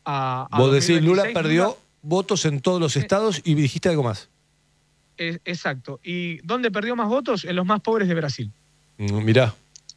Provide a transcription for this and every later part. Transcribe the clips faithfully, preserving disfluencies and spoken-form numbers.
a, a Vos decís, Lula dos mil veintiséis, perdió Lula, votos en todos los estados y dijiste algo más. es, exacto. ¿Y dónde perdió más votos? En los más pobres de Brasil. Mm, mirá.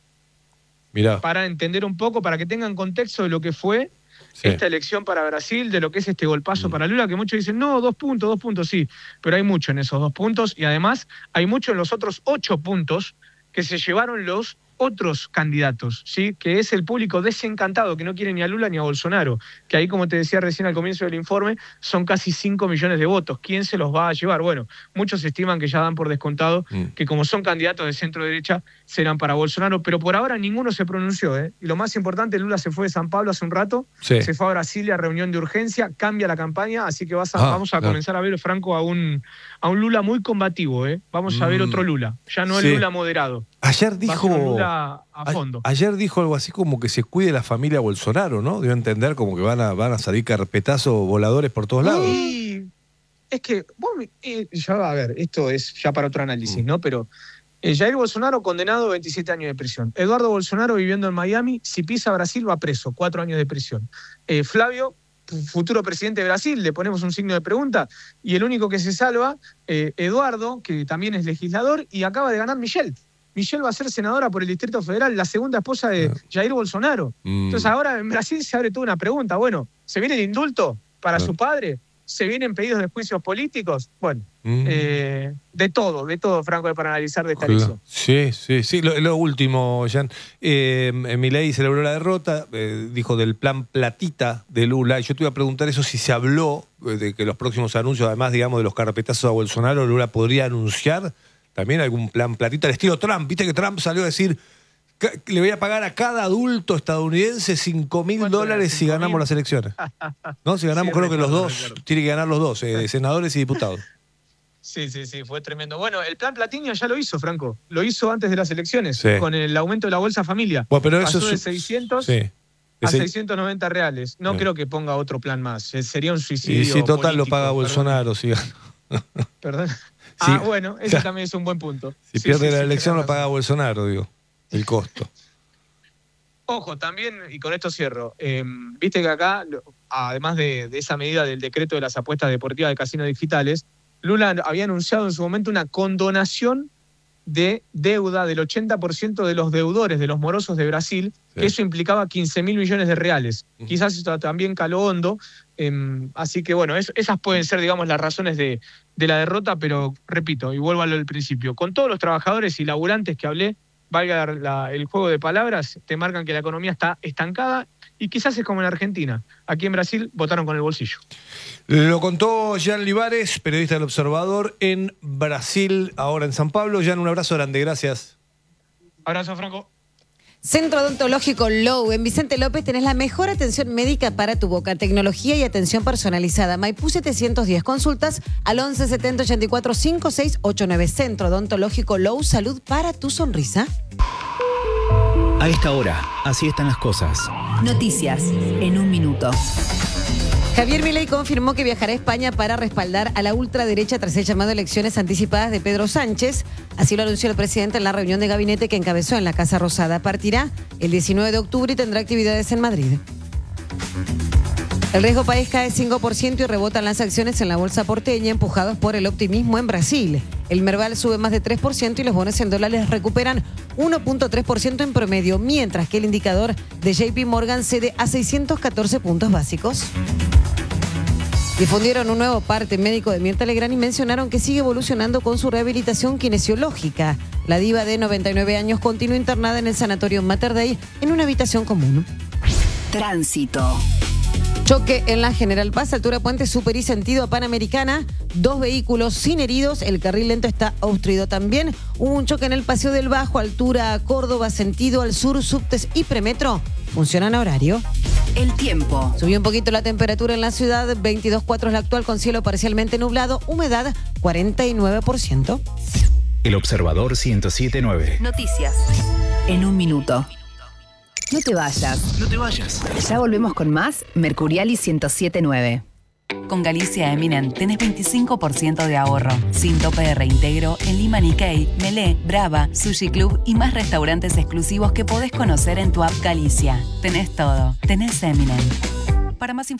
Mirá. Para entender un poco, para que tengan contexto de lo que fue sí. esta elección para Brasil, de lo que es este golpazo mm. para Lula, que muchos dicen, no, dos puntos, dos puntos, sí, pero hay mucho en esos dos puntos y además hay mucho en los otros ocho puntos que se llevaron los otros candidatos, ¿sí? Que es el público desencantado, que no quiere ni a Lula ni a Bolsonaro, que ahí, como te decía recién al comienzo del informe, son casi cinco millones de votos. ¿Quién se los va a llevar? Bueno, muchos estiman que ya dan por descontado mm. que como son candidatos de centro-derecha, serán para Bolsonaro, pero por ahora ninguno se pronunció, ¿eh? Y lo más importante, Lula se fue de San Pablo hace un rato, sí. se fue a Brasilia, reunión de urgencia, cambia la campaña, así que vas a, ah, vamos a claro. comenzar a ver, Franco, a un, a un Lula muy combativo, ¿eh? Vamos mm. a ver otro Lula, ya no sí. el Lula moderado. Ayer dijo, Lula a fondo. A, ayer dijo algo así como que se cuide la familia Bolsonaro, ¿no? Dio a entender como que van a, van a salir carpetazos voladores por todos lados. Y es que, bueno, eh, ya va a ver, esto es ya para otro análisis, mm. ¿no? Pero eh, Jair Bolsonaro condenado a veintisiete años de prisión. Eduardo Bolsonaro viviendo en Miami, si pisa Brasil va preso, cuatro años de prisión. Eh, Flavio, futuro presidente de Brasil, le ponemos un signo de pregunta, y el único que se salva, eh, Eduardo, que también es legislador, y acaba de ganar Michelle. Michelle va a ser senadora por el Distrito Federal, la segunda esposa de Jair Bolsonaro. Mm. Entonces ahora en Brasil se abre toda una pregunta. Bueno, ¿se viene el indulto para no. su padre? ¿Se vienen pedidos de juicios políticos? Bueno, mm. eh, de todo, de todo, Franco, para analizar de esta elección. Sí, sí, sí. Lo, lo último, Jan. Eh, Milei celebró la derrota, eh, dijo del plan platita de Lula. Y yo te iba a preguntar eso, si se habló de que los próximos anuncios, además, digamos, de los carpetazos a Bolsonaro, Lula podría anunciar también algún plan platita al estilo Trump. Viste que Trump salió a decir, le voy a pagar a cada adulto estadounidense cinco mil dólares si ganamos las elecciones. ¿No? Si ganamos, sí, creo que los dos, tiene que ganar los dos, eh, senadores y diputados. Sí, sí, sí, fue tremendo. Bueno, el plan Platino ya lo hizo, Franco. Lo hizo antes de las elecciones, sí. con el aumento de la Bolsa Familia. Bueno, pero Pasó eso de es... seiscientos sí. a seiscientos noventa reales. No sí. creo que ponga otro plan más. Sería un suicidio. Y si total político, lo paga Bolsonaro, sí. Perdón. Sí. Ah, bueno, ese claro. también es un buen punto. Si sí, pierde sí, la sí, elección lo paga Bolsonaro, digo, el costo. Ojo, también, y con esto cierro, eh, viste que acá, además de, de esa medida del decreto de las apuestas deportivas de casinos digitales, Lula había anunciado en su momento una condonación de deuda del ochenta por ciento de los deudores, de los morosos de Brasil, sí. que eso implicaba quince mil millones de reales. Uh-huh. Quizás esto también caló hondo, eh, así que bueno, es, esas pueden ser, digamos, las razones de, de la derrota, pero repito, y vuelvo a lo del principio, con todos los trabajadores y laburantes que hablé, valga la, el juego de palabras, te marcan que la economía está estancada y quizás es como en Argentina. Aquí en Brasil votaron con el bolsillo. Lo contó Jan Libares, periodista del Observador, en Brasil, ahora en San Pablo. Jan, un abrazo grande, gracias. Abrazo, Franco. Centro Odontológico Low. En Vicente López tenés la mejor atención médica para tu boca. Tecnología y atención personalizada. Maipú setecientos diez. Consultas al once setenta ochenta y cuatro cincuenta y seis ochenta y nueve. Centro Odontológico Low. Salud para tu sonrisa. A esta hora, así están las cosas. Noticias en un minuto. Javier Milei confirmó que viajará a España para respaldar a la ultraderecha tras el llamado a elecciones anticipadas de Pedro Sánchez. Así lo anunció el presidente en la reunión de gabinete que encabezó en la Casa Rosada. Partirá el diecinueve de octubre y tendrá actividades en Madrid. El riesgo país cae cinco por ciento y rebotan las acciones en la bolsa porteña, empujados por el optimismo en Brasil. El Merval sube más de tres por ciento y los bonos en dólares recuperan uno punto tres por ciento en promedio, mientras que el indicador de J P Morgan cede a seiscientos catorce puntos básicos. Difundieron un nuevo parte médico de Mirta Legrand y mencionaron que sigue evolucionando con su rehabilitación kinesiológica. La diva de noventa y nueve años continúa internada en el sanatorio Mater Dei en una habitación común. Tránsito. Choque en la General Paz, altura Puente Super y sentido a Panamericana. Dos vehículos sin heridos. El carril lento está obstruido también. Hubo un choque en el Paseo del Bajo, altura Córdoba, sentido al sur, subtes y premetro. Funcionan a horario. El tiempo. Subió un poquito la temperatura en la ciudad. veintidós coma cuatro es la actual con cielo parcialmente nublado. Humedad cuarenta y nueve por ciento. El Observador ciento siete punto nueve. Noticias en un minuto. No te vayas. No te vayas. Ya volvemos con más Mercuriali ciento siete punto nueve. Con Galicia Eminent tenés veinticinco por ciento de ahorro, sin tope de reintegro en Lima Nikkei, Melé, Brava, Sushi Club y más restaurantes exclusivos que podés conocer en tu app Galicia. Tenés todo. Tenés Eminent. Para más información